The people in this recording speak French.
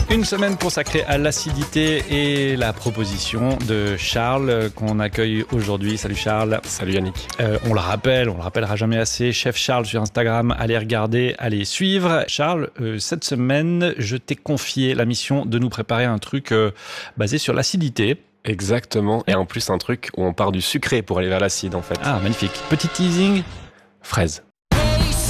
Une semaine consacrée à l'acidité et la proposition de Charles qu'on accueille aujourd'hui. Salut Charles. Salut Yannick. On le rappellera jamais assez. Chef Charles sur Instagram, allez regarder, allez suivre. Charles, cette semaine, je t'ai confié la mission de nous préparer un truc basé sur l'acidité. Exactement. Et en plus, un truc où on part du sucré pour aller vers l'acide en fait. Ah, magnifique. Petit teasing. Fraise.